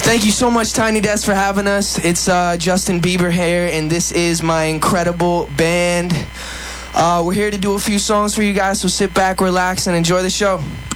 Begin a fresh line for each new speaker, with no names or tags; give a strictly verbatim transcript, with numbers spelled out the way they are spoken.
Thank you so much, Tiny Desk, for having us. It's uh, Justin Bieber here, and this is my incredible band. Uh, we're here to do a few songs for you guys, so sit back, relax, and enjoy the show.